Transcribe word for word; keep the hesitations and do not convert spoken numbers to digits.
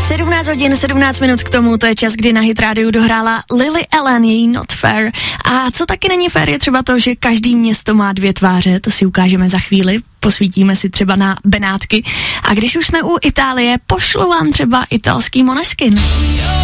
sedmnáct hodin, sedmnáct minut k tomu, to je čas, kdy na Hit Radio dohrála Lily Allen, její Not Fair. A co taky není fair, je třeba to, že každý město má dvě tváře, to si ukážeme za chvíli, posvítíme si třeba na Benátky. A když už jsme u Itálie, pošlu vám třeba italský Måneskin.